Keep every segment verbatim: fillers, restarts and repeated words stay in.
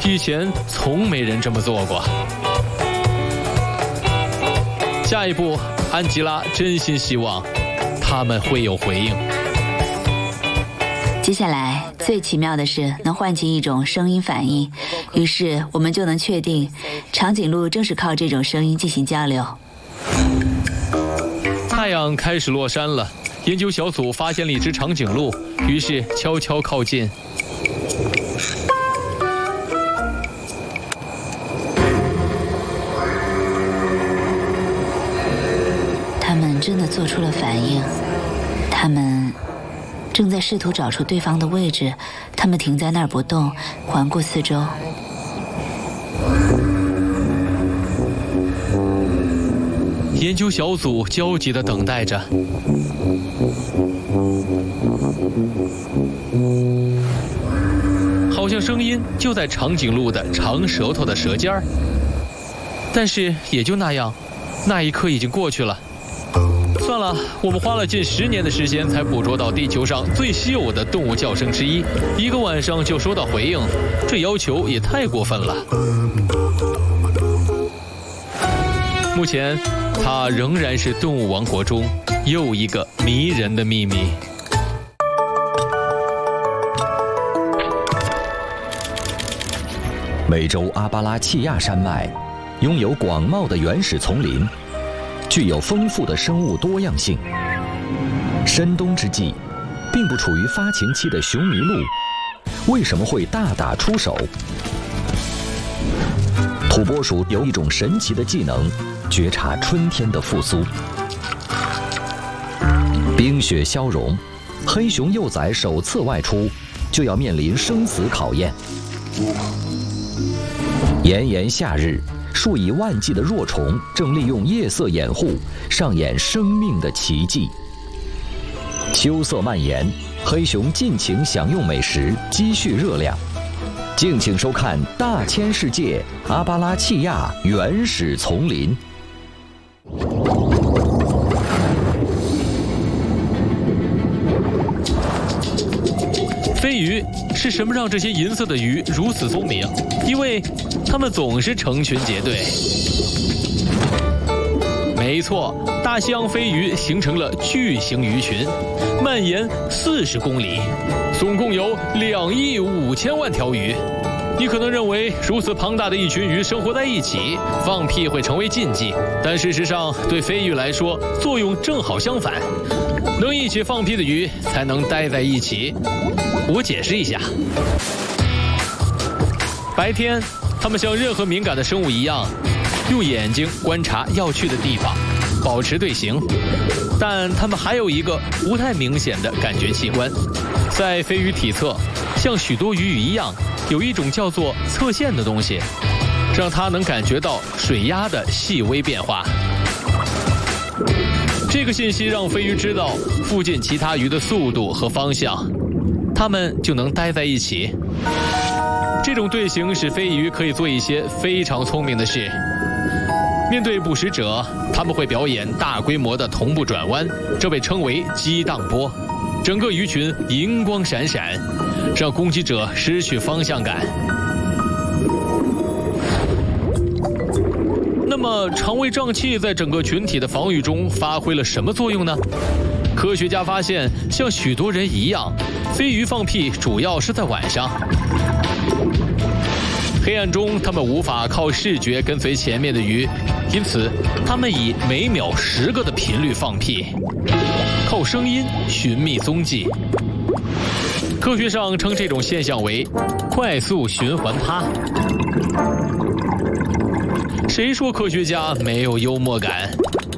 以前从没人这么做过。下一步，安吉拉真心希望他们会有回应。 接下来最奇妙的是能唤起一种声音反应，于是我们就能确定长颈鹿正是靠这种声音进行交流。 太阳开始落山了，研究小组发现了一只长颈鹿，于是悄悄靠近。 他们真的做出了反应，他们正在试图找出对方的位置，他们停在那儿不动，环顾四周。 研究小组焦急地等待着。好像声音就在长颈鹿的长舌头的舌尖儿，但是也就那样，那一刻已经过去了。算了，我们花了近十年的时间才捕捉到地球上最稀有的动物叫声之一，一个晚上就收到回应，这要求也太过分了。目前，它仍然是动物王国中又一个迷人的秘密。 美洲阿巴拉契亚山脉拥有广袤的原始丛林，具有丰富的生物多样性。深冬之际，并不处于发情期的雄麋鹿为什么会大打出手？土拨鼠有一种神奇的技能，觉察春天的复苏。冰雪消融，黑熊幼崽首次外出，就要面临生死考验。炎炎夏日，数以万计的若虫正利用夜色掩护，上演生命的奇迹。秋色蔓延，黑熊尽情享用美食，积蓄热量。敬请收看《大千世界·阿巴拉契亚原始丛林》。 飞鱼是什么让这些银色的鱼如此聪明？因为它们总是成群结队。没错，大西洋飞鱼形成了巨型鱼群，蔓延四十公里，总共有两亿五千万条鱼。你可能认为如此庞大的一群鱼生活在一起，放屁会成为禁忌，但事实上，对飞鱼来说，作用正好相反。能一起放屁的鱼才能待在一起。我解释一下：白天，它们像任何敏感的生物一样，用眼睛观察要去的地方，保持队形。但它们还有一个不太明显的感觉器官，在飞鱼体侧，像许多鱼一样，有一种叫做侧线的东西，让它能感觉到水压的细微变化。这个信息让飞鱼知道附近其他鱼的速度和方向，它们就能待在一起。这种队形使飞鱼可以做一些非常聪明的事。面对捕食者，他们会表演大规模的同步转弯，这被称为激荡波。整个鱼群银光闪闪，让攻击者失去方向感。那么，肠胃胀气在整个群体的防御中发挥了什么作用呢？科学家发现，像许多人一样，飞鱼放屁主要是在晚上。黑暗中，它们无法靠视觉跟随前面的鱼，因此，它们以每秒十个的频率放屁，靠声音寻觅踪迹。科学上称这种现象为快速循环趴。谁说科学家没有幽默感？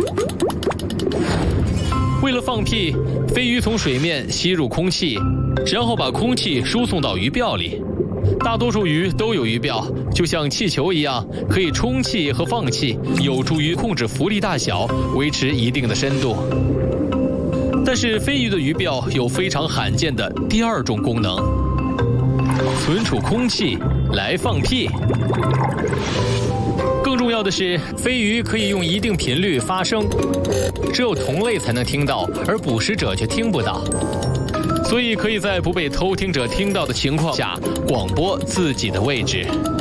为了放屁，飞鱼从水面吸入空气，然后把空气输送到鱼鳔里。大多数鱼都有鱼鳔，就像气球一样，可以充气和放气，有助于控制浮力大小，维持一定的深度。但是飞鱼的鱼鳔有非常罕见的第二种功能，存储空气来放屁。更重要的是，飞鱼可以用一定频率发声，只有同类才能听到，而捕食者却听不到。所以可以在不被偷听者听到的情况下广播自己的位置。